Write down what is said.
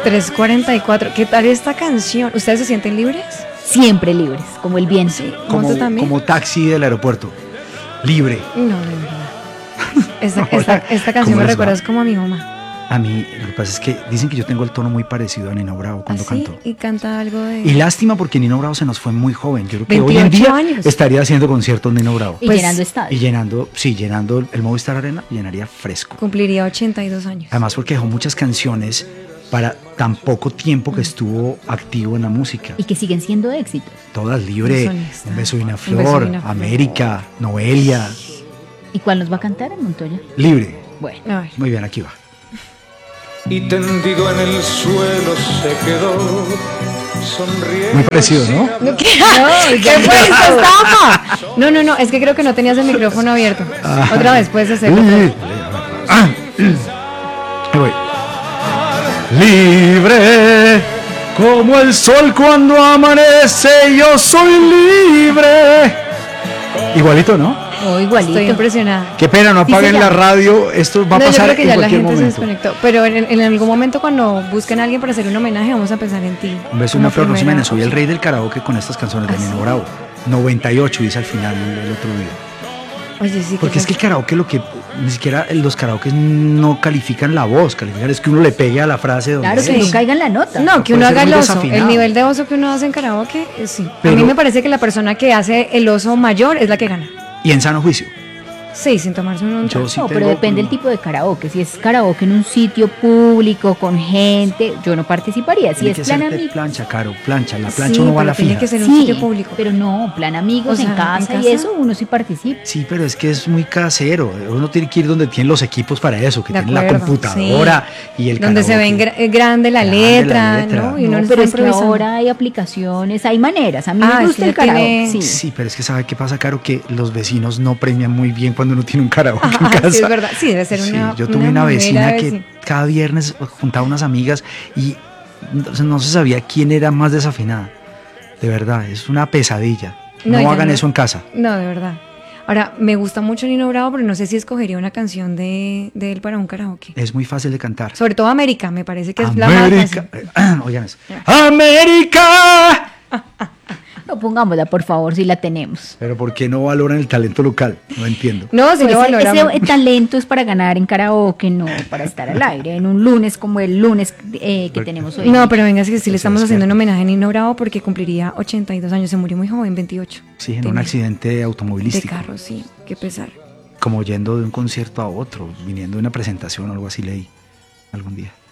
3:44. ¿Qué tal esta canción? ¿Ustedes se sienten libres? Siempre libres, como el viento. Sí, como taxi del aeropuerto. Libre. No, de verdad. Esta canción me recuerda como a mi mamá. A mí, lo que pasa es que dicen que yo tengo el tono muy parecido a Nino Bravo cuando canto. Y canta algo de... Y lástima porque Nino Bravo se nos fue muy joven. Yo creo que hoy en día estaría haciendo conciertos Nino Bravo. Y llenando estadios. Y llenando el Movistar Arena, llenaría fresco. Cumpliría 82 años. Además porque dejó muchas canciones para tan poco tiempo que estuvo activo en la música. Y que siguen siendo éxitos. Todas, Libre, Un beso y una flor, América, Noelia. ¿Y cuál nos va a cantar en Montoya? Libre. Bueno. Muy bien, aquí va. Y tendido en el suelo se quedó sonriendo. Muy parecido, ¿no? ¿Qué fue esta? No, es que creo que no tenías el micrófono abierto. Otra vez, puedes hacerlo. Voy. Libre, como el sol cuando amanece, yo soy libre. Igualito, ¿no? Igualito. Estoy impresionada. Qué pena, no apaguen la radio. Esto va a pasar yo creo que ya en la cualquier gente momento. se desconectó. Pero en algún momento cuando busquen a alguien para hacer un homenaje, vamos a pensar en ti. Un beso, una flor, no se me soy el rey del karaoke con estas canciones de Nino Bravo. 98 dice al final el otro día. Oye, sí. Porque es que el karaoke, lo que ni siquiera los karaoke no califican la voz, califican es que uno le pegue a la frase donde claro, que no caiga en la nota. No, que uno haga el oso. El nivel de oso que uno hace en karaoke, sí. Pero a mí me parece que la persona que hace el oso mayor es la que gana. Y en sano juicio. Sí, sin tomarse un trago. No, pero depende del tipo de karaoke. Si es karaoke en un sitio público, con gente, yo no participaría. Si es plan amigos. Plancha, Caro, plancha. La plancha uno va a la fija. Tiene que ser un sitio público. Pero no, plan amigos, o sea, en casa y eso, uno sí participa. Sí, pero es que es muy casero. Uno tiene que ir donde tienen los equipos para eso, que tienen la computadora y el donde karaoke. se ve grande la letra, ¿no? Y uno no, pero es que ahora hay aplicaciones, hay maneras. A mí me gusta el karaoke. Sí, pero es que ¿sabe qué pasa, Caro? Que los vecinos no premian muy bien cuando uno tiene un karaoke. Sí, es verdad, sí, debe ser una. Yo tuve una vecina que cada viernes juntaba unas amigas y no se sabía quién era más desafinada. De verdad, es una pesadilla. No hagan eso en casa. No, de verdad. Ahora, me gusta mucho Nino Bravo, pero no sé si escogería una canción de él para un karaoke. Es muy fácil de cantar. Sobre todo América, me parece que es la más fácil. Oigan eso. ¡América! No, pongámosla, por favor, si la tenemos. Pero ¿por qué no valoran el talento local? No entiendo. No, si pues lo valoramos. Ese talento es para ganar en karaoke, no para estar al aire. En un lunes como el lunes que tenemos hoy. No, pero venga, es que sí le estamos haciendo un homenaje a Nino Bravo porque cumpliría 82 años. Se murió muy joven, 28. Sí, en un accidente automovilístico. De carro, sí, qué pesar. Como yendo de un concierto a otro, viniendo de una presentación o algo así leí algún día.